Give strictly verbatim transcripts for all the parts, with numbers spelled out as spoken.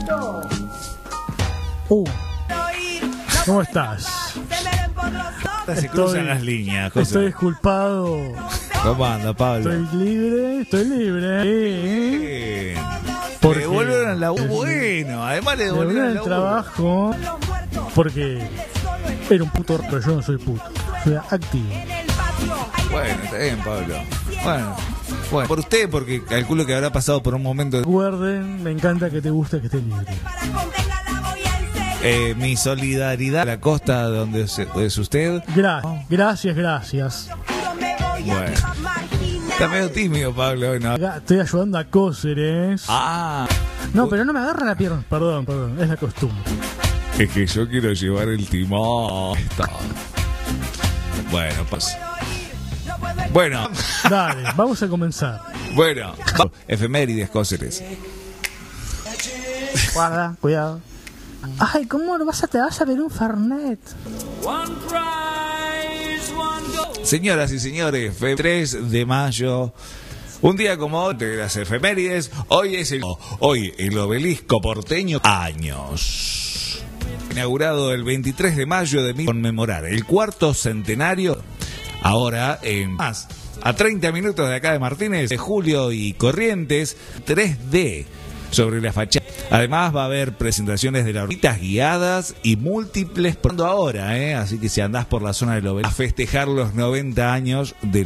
Uh, ¿cómo estás? Se Estoy- cruzan las líneas. José. Estoy disculpado. ¿Cómo anda, Pablo? Estoy libre, estoy libre. Sí. Bien. Porque- Le devuelven al laburo. Bueno, además le Me devuelven volví al al laburo. trabajo porque era un puto, pero yo no soy puto. Soy activo. Bueno, está bien, Pablo. Bueno, bueno, por usted, porque calculo que habrá pasado por un momento. Recuerden, me encanta que te guste que esté libre. Eh, mi solidaridad a la costa donde se- es usted. Gra- gracias, gracias. Bueno, está medio tímido, Pablo. hoy, ¿no? Acá estoy ayudando a Cóceres. Ah, No, pero no me agarra la pierna. Perdón, perdón, es la costumbre. es que yo quiero llevar el timón. Está. Bueno, pues. Bueno, Dale, vamos a comenzar. bueno. Efemérides, Cóceres. Guarda, cuidado. Ay, ¿cómo no vas a te vas a ver un Fernet? Señoras y señores, fe- tres de mayo, un día como hoy de las efemérides, hoy es el hoy el obelisco porteño años. Inaugurado el veintitrés de mayo de mil conmemorar el cuarto centenario. Ahora en más a treinta minutos de acá de Martínez, de Julio y Corrientes, tres D sobre la fachada. Además va a haber presentaciones de las rutas guiadas y múltiples pronto ahora, ¿eh? Así que si andás por la zona del obelisco a festejar los noventa años del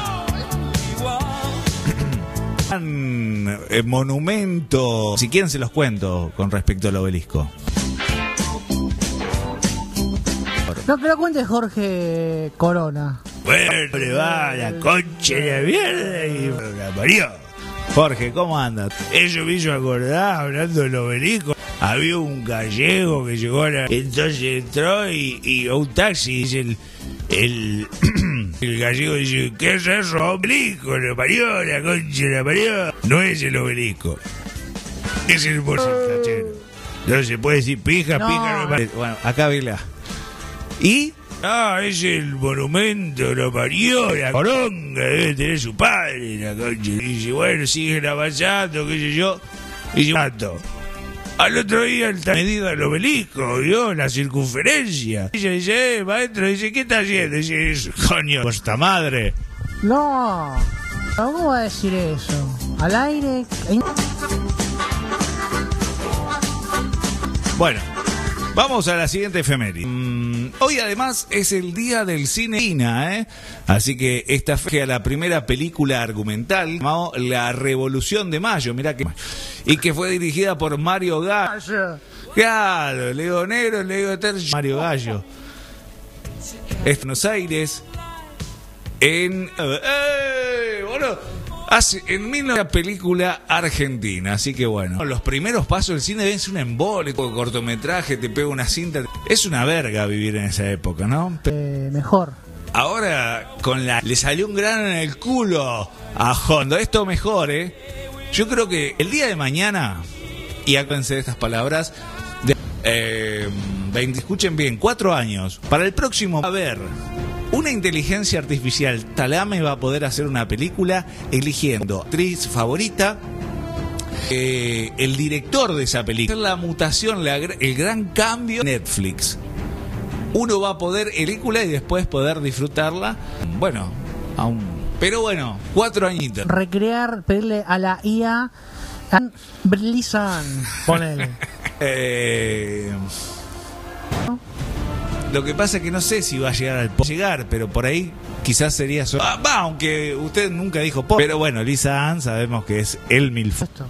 gran, eh, monumento. Si quieren se los cuento con respecto al obelisco. No, que lo cuente Jorge Corona. Bueno, le va la concha de la mierda y la parió. Jorge, ¿cómo andas? Eso me hizo acordar, hablando del obelisco. Había un gallego que llegó a la... Entonces entró y, y un taxi, dice el... El, el gallego dice, ¿qué es eso? Obelisco, la parió, la concha la parió. No es el obelisco. Es el porcentachero. No se puede decir pija, No. pija, no pare- Bueno, acá vela. ¿Y? Ah, es el monumento, lo parió, la coronga, debe tener su padre, la concha. Y dice, bueno, siguen avanzando, qué sé yo. Y dice, tanto. Al otro día el medida del obelisco, vio la circunferencia. Y ella dice, eh, maestro, dice, ¿qué está haciendo? Dice, "Es, coño, esta madre. No. ¿Cómo va a decir eso? Al aire. Bueno, vamos a la siguiente efeméride. Mm, hoy además es el día del cine China, ¿eh? Así que esta fue la primera película argumental llamado La Revolución de Mayo, mirá que... Y que fue dirigida por Mario Gallo. Claro, Leo Negro, Leo Tercio, Mario Gallo. Es Buenos Aires. En... ¡Eh! Bueno, hace, en mil novecientos una película argentina, así que bueno. Los primeros pasos del cine ven un embole, cortometraje, te pega una cinta. Es una verga vivir en esa época, ¿no? Eh, mejor. Ahora con la le salió un grano en el culo a Hondo. Esto mejore. Yo creo que el día de mañana, y acuérdense de estas palabras, de, eh, veinte, escuchen bien, cuatro años. Para el próximo va a haber una inteligencia artificial. Talame va a poder hacer una película eligiendo actriz favorita, eh, el director de esa película, la mutación, la, el gran cambio de Netflix. Uno va a poder película y después poder disfrutarla. Bueno, aún. Pero bueno, cuatro añitos. Recrear, pedirle a la I A. Blizzard. Ponele. Eh, lo que pasa es que no sé si va a llegar al po- llegar, pero por ahí quizás sería so- ah, va, aunque usted nunca dijo po- pero bueno, Lisa Ann sabemos que es el milf. Esto.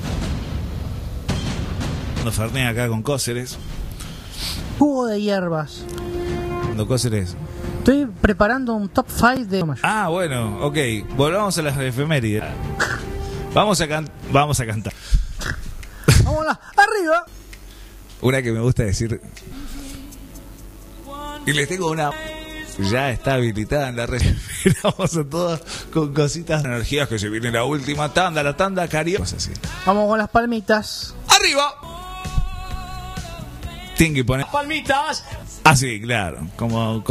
Cuando Fernet acá con Cóceres, Jugo de hierbas. cuando Cóceres. Estoy preparando un top cinco de... Ah, bueno, ok, volvamos a las efemérides. Vamos a can- vamos a cantar. ¡Vámonos! ¡Arriba! Una que me gusta decir. Y les tengo una. Ya está habilitada en la red. Vamos a todos con cositas de energías que se viene la última tanda, la tanda carioca. Así. Vamos con las palmitas. ¡Arriba! Tienen que poner. ¡Palmitas! Ah, sí, claro. Como.